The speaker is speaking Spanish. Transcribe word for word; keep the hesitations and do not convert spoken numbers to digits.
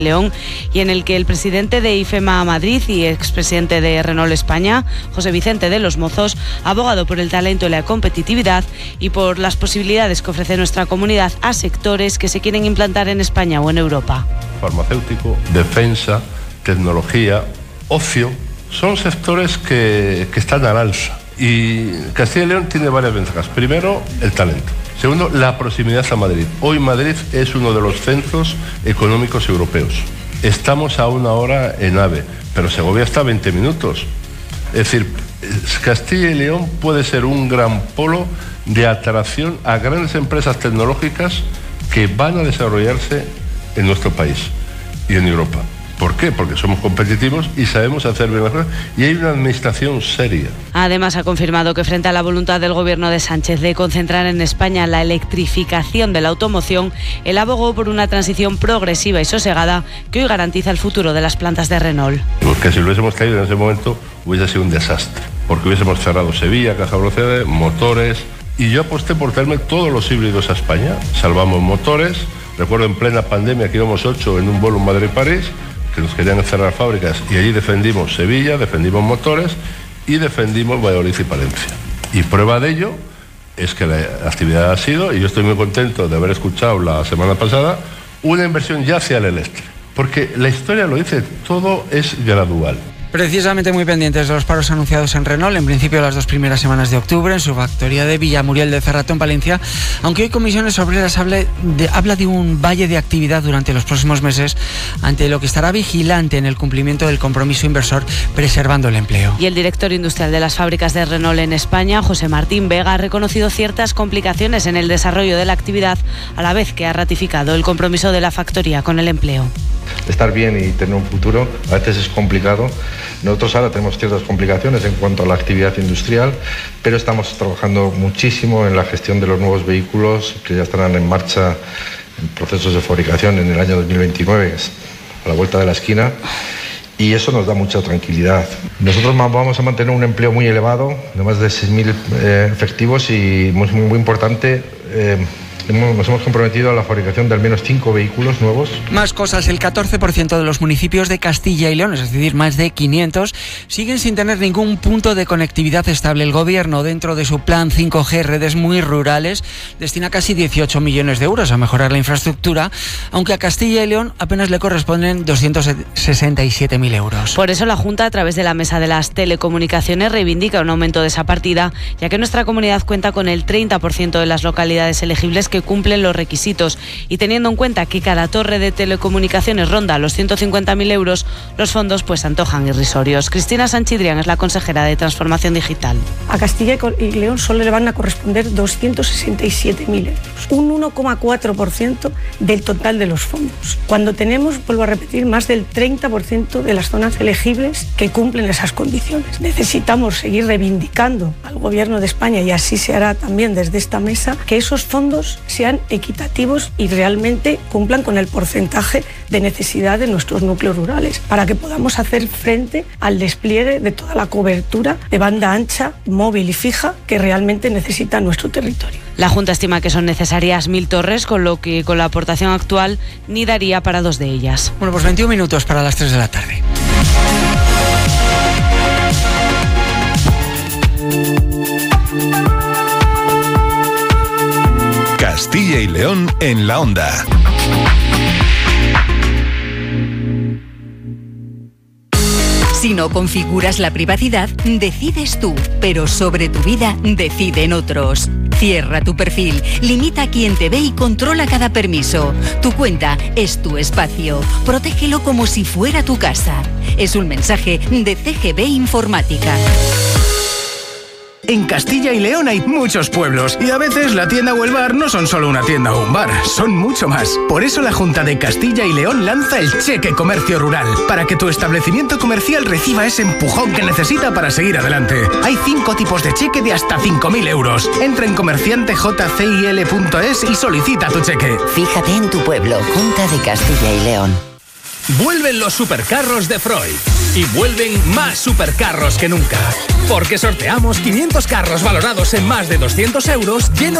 León, y en el que el presidente de IFEMA Madrid y expresidente de Renault España, José Vicente de los Mozos, ha abogado por el talento y la competitividad y por las posibilidades que ofrece nuestra comunidad a sectores que se quieren implantar en España o en Europa. Farmacéutico, defensa, tecnología, ocio, son sectores que, que están al alza. Y Castilla y León tiene varias ventajas. Primero, el talento. Segundo, la proximidad a Madrid. Hoy Madrid es uno de los centros económicos europeos. Estamos a una hora en AVE, pero Segovia está a veinte minutos. Es decir, Castilla y León puede ser un gran polo de atracción a grandes empresas tecnológicas que van a desarrollarse en nuestro país y en Europa. ¿Por qué? Porque somos competitivos y sabemos hacer bien las cosas y hay una administración seria. Además, ha confirmado que frente a la voluntad del gobierno de Sánchez de concentrar en España la electrificación de la automoción, él abogó por una transición progresiva y sosegada que hoy garantiza el futuro de las plantas de Renault. Porque si lo hubiésemos caído en ese momento hubiese sido un desastre, porque hubiésemos cerrado Sevilla, Caja Velocidad, motores, y yo aposté por traerme todos los híbridos a España. Salvamos motores, recuerdo en plena pandemia que íbamos ocho en un vuelo Madrid-París, que nos querían cerrar fábricas, y allí defendimos Sevilla, defendimos motores y defendimos Valladolid y Palencia. Y prueba de ello es que la actividad ha sido, y yo estoy muy contento de haber escuchado la semana pasada, una inversión ya hacia el eléctrico. Porque la historia lo dice, todo es gradual. Precisamente muy pendientes de los paros anunciados en Renault, en principio las dos primeras semanas de octubre, en su factoría de Villamuriel de Cerrato, en Palencia, aunque hoy Comisiones Obreras habla de, habla de un valle de actividad durante los próximos meses, ante lo que estará vigilante en el cumplimiento del compromiso inversor, preservando el empleo. Y el director industrial de las fábricas de Renault en España, José Martín Vega, ha reconocido ciertas complicaciones en el desarrollo de la actividad, a la vez que ha ratificado el compromiso de la factoría con el empleo. Estar bien y tener un futuro a veces es complicado. Nosotros ahora tenemos ciertas complicaciones en cuanto a la actividad industrial, pero estamos trabajando muchísimo en la gestión de los nuevos vehículos que ya estarán en marcha en procesos de fabricación en el año dos mil veintinueve, a la vuelta de la esquina, y eso nos da mucha tranquilidad. Nosotros vamos a mantener un empleo muy elevado, de más de seis mil eh, efectivos, y muy, muy importante, eh, nos hemos comprometido a la fabricación de al menos cinco vehículos nuevos. Más cosas, el catorce por ciento de los municipios de Castilla y León, es decir, más de quinientos, siguen sin tener ningún punto de conectividad estable. El gobierno, dentro de su plan cinco G Redes Muy Rurales, destina casi dieciocho millones de euros a mejorar la infraestructura, aunque a Castilla y León apenas le corresponden doscientos sesenta y siete mil euros. Por eso la Junta, a través de la Mesa de las Telecomunicaciones, reivindica un aumento de esa partida, ya que nuestra comunidad cuenta con el treinta por ciento de las localidades elegibles que cumplen los requisitos, y teniendo en cuenta que cada torre de telecomunicaciones ronda los ciento cincuenta mil euros, los fondos pues antojan irrisorios. Cristina Sanchidrián es la consejera de Transformación Digital. A Castilla y León solo le van a corresponder doscientos sesenta y siete mil euros, un uno coma cuatro por ciento del total de los fondos, cuando tenemos, vuelvo a repetir, más del treinta por ciento de las zonas elegibles que cumplen esas condiciones. Necesitamos seguir reivindicando al Gobierno de España, y así se hará también desde esta mesa, que esos fondos sean equitativos y realmente cumplan con el porcentaje de necesidad de nuestros núcleos rurales, para que podamos hacer frente al despliegue de toda la cobertura de banda ancha, móvil y fija que realmente necesita nuestro territorio. La Junta estima que son necesarias mil torres, con lo que con la aportación actual ni daría para dos de ellas. Bueno, pues veintiún minutos para las tres de la tarde. Castilla y León en la onda. Si no configuras la privacidad, decides tú, pero sobre tu vida deciden otros. Cierra tu perfil, limita a quien te ve y controla cada permiso. Tu cuenta es tu espacio. Protégelo como si fuera tu casa. Es un mensaje de C G B Informática. En Castilla y León hay muchos pueblos y a veces la tienda o el bar no son solo una tienda o un bar, son mucho más. Por eso la Junta de Castilla y León lanza el Cheque Comercio Rural, para que tu establecimiento comercial reciba ese empujón que necesita para seguir adelante. Hay cinco tipos de cheque de hasta cinco mil euros. Entra en comerciante j c i l punto es y solicita tu cheque. Fíjate en tu pueblo, Junta de Castilla y León. Vuelven los supercarros de Freud y vuelven más supercarros que nunca, porque sorteamos quinientos carros valorados en más de doscientos euros llenos